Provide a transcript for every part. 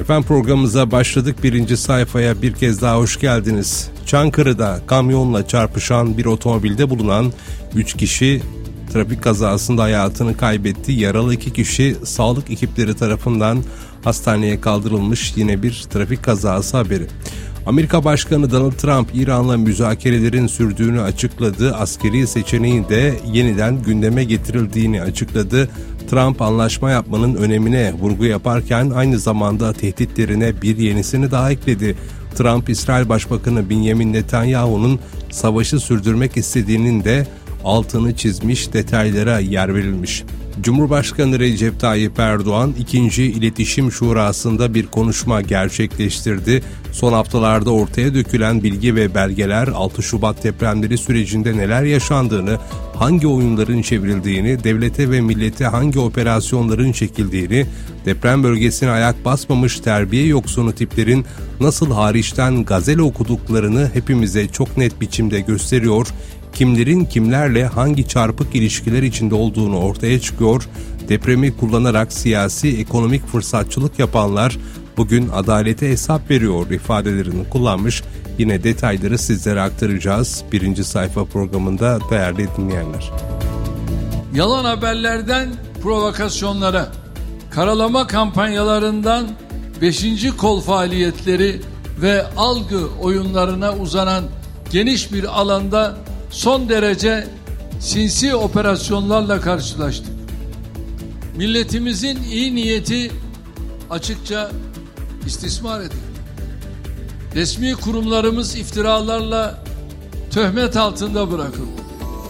Efendim programımıza başladık. Birinci sayfaya bir kez daha hoş geldiniz. Çankırı'da kamyonla çarpışan bir otomobilde bulunan 3 kişi trafik kazasında hayatını kaybetti. Yaralı 2 kişi sağlık ekipleri tarafından hastaneye kaldırılmış. Yine bir trafik kazası haberi. Amerika Başkanı Donald Trump, İran'la müzakerelerin sürdüğünü açıkladı. Askeri seçeneğin de yeniden gündeme getirildiğini açıkladı. Trump anlaşma yapmanın önemine vurgu yaparken aynı zamanda tehditlerine bir yenisini daha ekledi. Trump, İsrail Başbakanı Benjamin Netanyahu'nun savaşı sürdürmek istediğinin de altını çizmiş, detaylara yer verilmiş. Cumhurbaşkanı Recep Tayyip Erdoğan 2. İletişim Şurası'nda bir konuşma gerçekleştirdi. Son haftalarda ortaya dökülen bilgi ve belgeler 6 Şubat depremleri sürecinde neler yaşandığını, hangi oyunların çevrildiğini, devlete ve millete hangi operasyonların çekildiğini, deprem bölgesine ayak basmamış terbiye yoksunu tiplerin nasıl hariçten gazele okuduklarını hepimize çok net biçimde gösteriyor. Kimlerin kimlerle hangi çarpık ilişkiler içinde olduğunu ortaya çıkıyor. Depremi kullanarak siyasi, ekonomik fırsatçılık yapanlar bugün adalete hesap veriyor ifadelerini kullanmış. Yine detayları sizlere aktaracağız. Birinci sayfa programında değerli dinleyenler. Yalan haberlerden provokasyonlara, karalama kampanyalarından 5. kol faaliyetleri ve algı oyunlarına uzanan geniş bir alanda son derece sinsi operasyonlarla karşılaştık. Milletimizin iyi niyeti açıkça istismar edildi. Resmi kurumlarımız iftiralarla töhmet altında bırakıldı.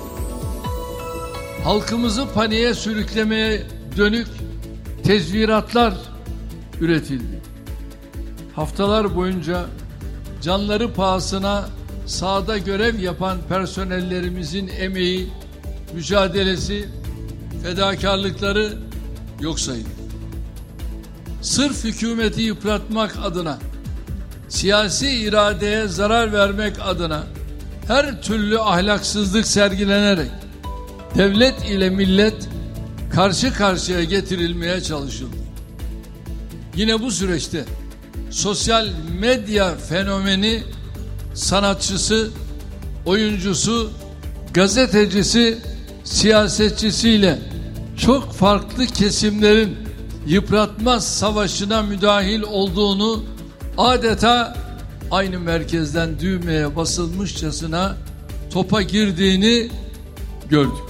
Halkımızı paniğe sürüklemeye dönük tezviratlar üretildi. Haftalar boyunca canları pahasına sahada görev yapan personellerimizin emeği, mücadelesi, fedakarlıkları yok sayılır. Sırf hükümeti yıpratmak adına, siyasi iradeye zarar vermek adına her türlü ahlaksızlık sergilenerek devlet ile millet karşı karşıya getirilmeye çalışıldı. Yine bu süreçte sosyal medya fenomeni sanatçısı, oyuncusu, gazetecisi, siyasetçisiyle çok farklı kesimlerin yıpratma savaşına müdahil olduğunu, adeta aynı merkezden düğmeye basılmışçasına topa girdiğini gördük.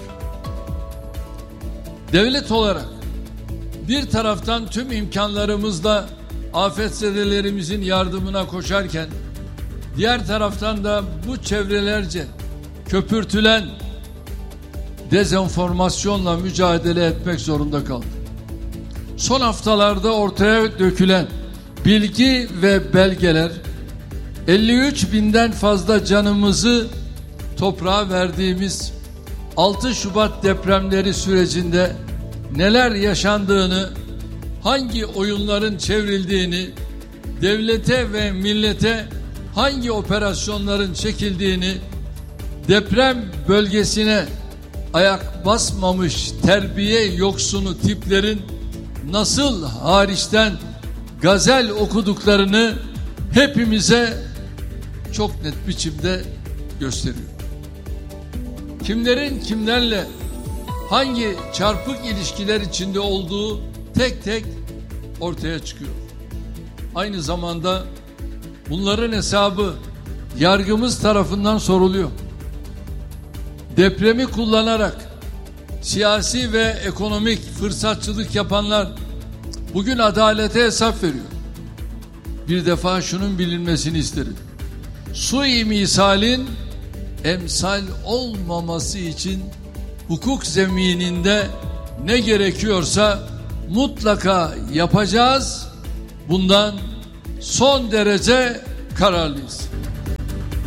Devlet olarak bir taraftan tüm imkanlarımızla afetzedelerimizin yardımına koşarken, diğer taraftan da bu çevrelerce köpürtülen dezenformasyonla mücadele etmek zorunda kaldık. Son haftalarda ortaya dökülen bilgi ve belgeler 53 binden fazla canımızı toprağa verdiğimiz 6 Şubat depremleri sürecinde neler yaşandığını, hangi oyunların çevrildiğini, devlete ve millete hangi operasyonların çekildiğini, deprem bölgesine ayak basmamış terbiye yoksunu tiplerin nasıl hariçten gazel okuduklarını hepimize çok net biçimde gösteriyor. Kimlerin kimlerle hangi çarpık ilişkiler içinde olduğu tek tek ortaya çıkıyor. Aynı zamanda bunların hesabı yargımız tarafından soruluyor. Depremi kullanarak siyasi ve ekonomik fırsatçılık yapanlar bugün adalete hesap veriyor. Bir defa şunun bilinmesini isterim. Suimisalin emsal olmaması için hukuk zemininde ne gerekiyorsa mutlaka yapacağız. Bundan son derece kararlıyız.